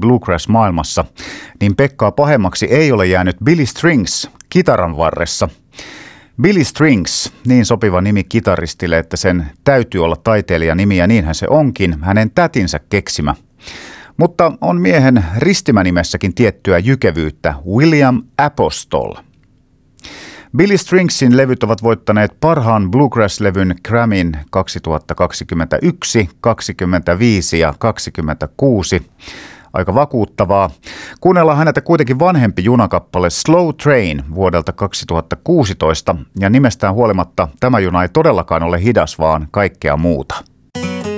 bluegrass-maailmassa, niin Pekkaa pahemmaksi ei ole jäänyt Billy Strings kitaran varressa. Billy Strings, niin sopiva nimi kitaristille, että sen täytyy olla taiteilijanimi ja niinhän se onkin, hänen tätinsä keksimä. Mutta on miehen ristimänimessäkin tiettyä jykevyyttä, William Apostol. Billy Stringsin levyt ovat voittaneet parhaan bluegrass-levyn Grammyn 2021, 25 ja 26. Aika vakuuttavaa. Kuunnellaan häneltä kuitenkin vanhempi junakappale Slow Train vuodelta 2016 ja nimestään huolimatta tämä juna ei todellakaan ole hidas, vaan kaikkea muuta.